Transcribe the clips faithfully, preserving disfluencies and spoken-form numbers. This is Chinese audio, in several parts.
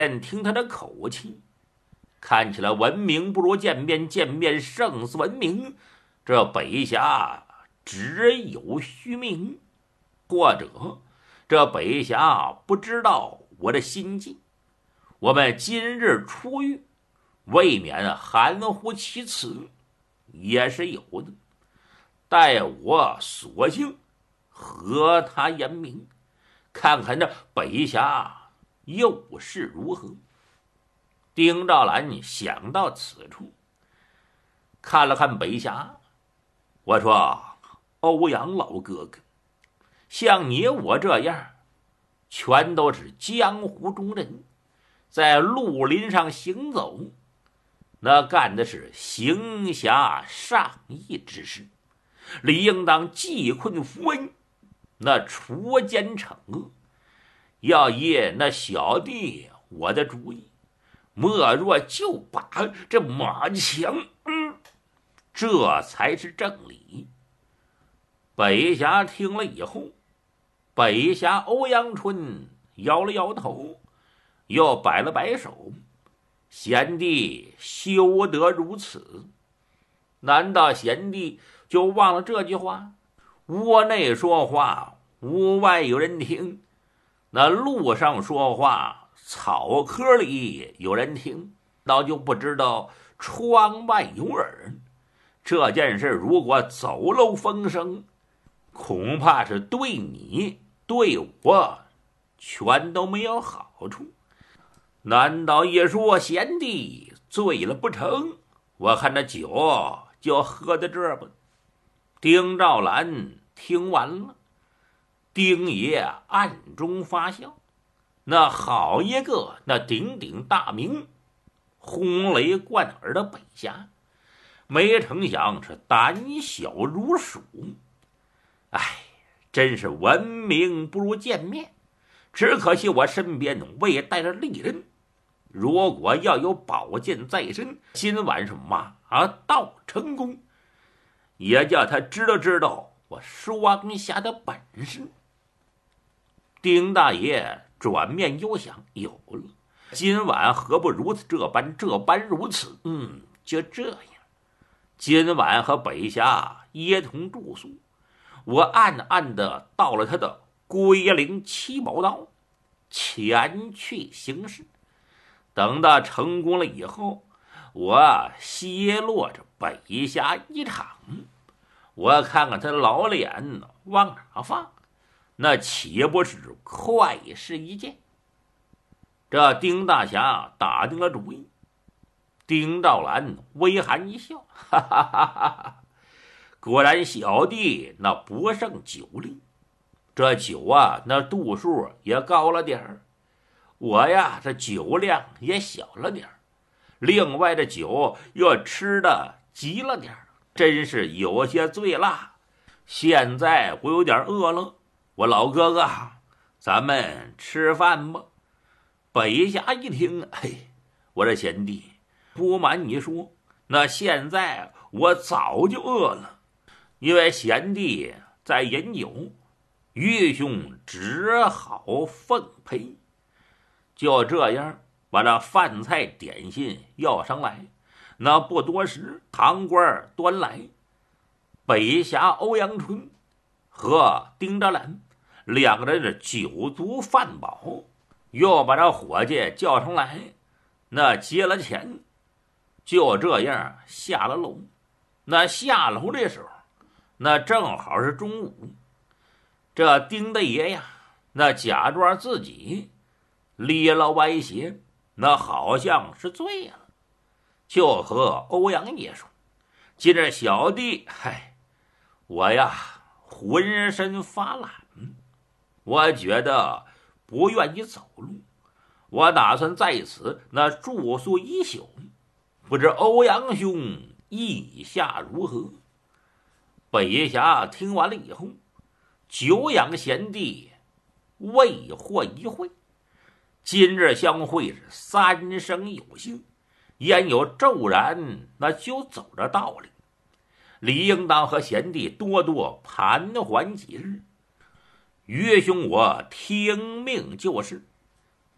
听他的口气，看起来闻名不如见面，见面胜似闻名。这北侠只有虚名，或者这北侠不知道我的心境。我们今日初遇，未免含糊其辞，也是有的。待我索性和他言明，看看这北侠又是如何。丁兆兰想到此处，看了看北侠，我说：“欧阳老哥哥，像你我这样，全都是江湖中人，在绿林上行走，那干的是行侠仗义之事，理应当济困扶危，那除奸惩恶。要依那小弟我的主意，莫若就把这马强，嗯，这才是正理。”北侠听了以后，北侠欧阳春摇了摇头，又摆了摆手：“贤弟休得如此，难道贤弟就忘了这句话？屋内说话，屋外有人听；那路上说话，草窠里有人听，倒就不知道窗外有耳。这件事如果走漏风声，恐怕是对你对我全都没有好处。难道一说贤弟醉了不成？我看这酒就喝在这儿吧。”丁兆兰听完了，丁爷暗中发笑，那好一个那鼎鼎大名、轰雷贯耳的北侠，没成想是胆小如鼠。哎，真是闻名不如见面，只可惜我身边未带着利刃。如果要有宝剑在身，今晚是马到成功，也叫他知道知道我双侠的本事。丁大爷转面又想，有了，今晚何不如此这般这般如此？嗯，就这样，今晚和北侠一同住宿。我暗暗的到了他的归灵七宝刀，前去行事。等到成功了以后，我奚落着北侠一场，我看看他老脸往哪放，那岂不是快事一件？这丁大侠打定了主意。丁兆兰微含一笑，哈哈哈哈哈！果然小弟那不胜酒力，这酒啊那度数也高了点儿，我呀这酒量也小了点儿，另外这酒又吃的急了点儿，真是有些醉辣。现在我有点饿了，我老哥哥，咱们吃饭吧。北侠一听，嘿，我这贤弟，不瞒你说，那现在我早就饿了。因为贤弟在饮酒，愚兄只好奉陪。就这样，把这饭菜点心要上来。那不多时，堂官端来，北侠欧阳春和丁兆兰两个人是酒足饭饱，又把这伙计叫上来，那结了钱，就这样下了楼。那下楼的时候，那正好是中午，这丁大爷呀，那假装自己咧了歪斜，那好像是醉了，就和欧阳爷说：“今日小弟，嗨，我呀浑身发懒，我觉得不愿意走路，我打算在此那住宿一宿，不知欧阳兄意下如何？”北侠听完了以后，久仰贤弟，未获一会，今日相会是三生有幸，焉有骤然那就走的道理？理应当和贤弟多多盘桓几日。愚兄我听命就是。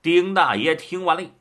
丁大爷听完了以